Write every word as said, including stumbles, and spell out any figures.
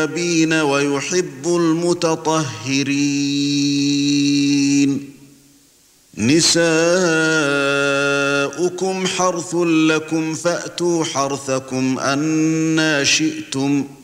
التوابين ويحب المتطهرين. نساؤكم حرث لكم فأتوا حرثكم أنى شئتم